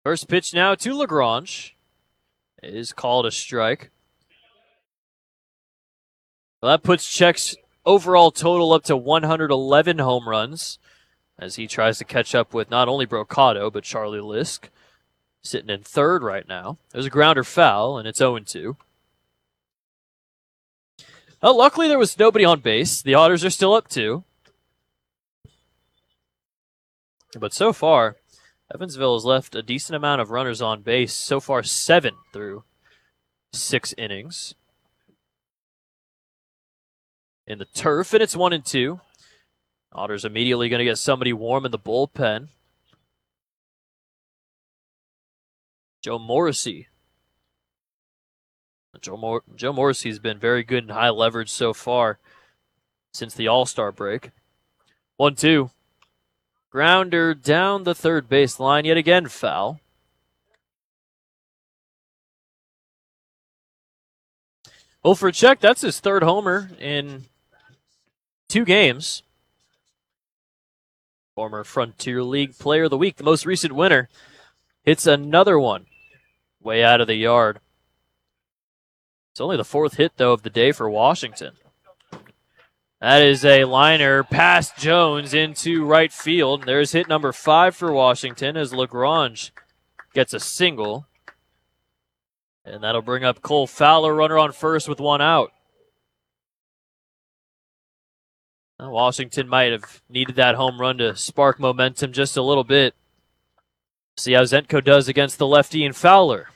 First pitch now to Lagrange is called a strike. Well, that puts Czech's overall total up to 111 home runs as he tries to catch up with not only Brocado, but Charlie Lisk, sitting in third right now. There's a grounder foul, and it's 0-2. Well, luckily there was nobody on base. The Otters are still up 2. But so far, Evansville has left a decent amount of runners on base. So far, 7 through 6 innings. In the turf, and it's 1-2. Otters immediately going to get somebody warm in the bullpen. Joe Morrissey. Joe Morrissey's been very good in high leverage so far since the All-Star break. 1-2. Grounder down the third base line, yet again foul. Well, for Czech, that's his third homer in 2 games. Former Frontier League Player of the Week, the most recent winner, hits another one way out of the yard. It's only the 4th hit, though, of the day for Washington. That is a liner past Jones into right field. There's hit number 5 for Washington as Lagrange gets a single. And that'll bring up Cole Fowler, runner on first with 1 out. Washington might have needed that home run to spark momentum just a little bit. See how Zenko does against the lefty and Fowler.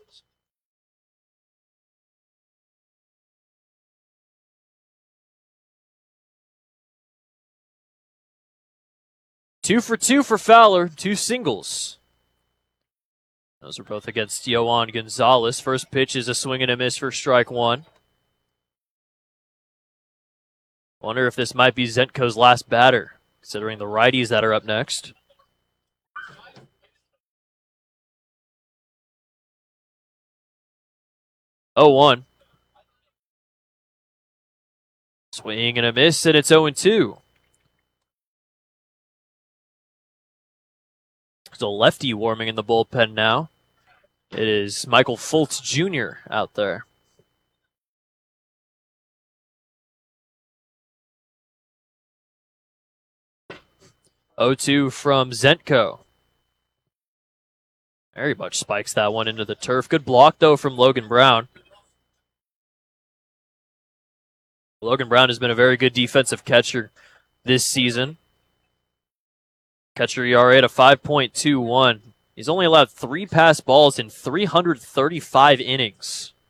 Two for two for Fowler, 2 singles. Those are both against Yohan Gonzalez. First pitch is a swing and a miss for strike 1. Wonder if this might be Zenko's last batter, considering the righties that are up next. Oh, 1. Swing and a miss, and it's 0-2. There's a lefty warming in the bullpen now. It is Michael Fultz Jr. out there. Oh-2 from Zenko. Very much spikes that one into the turf. Good block, though, from Logan Brown. Logan Brown has been a very good defensive catcher this season. Catcher ERA at a 5.21. He's only allowed 3 pass balls in 335 innings.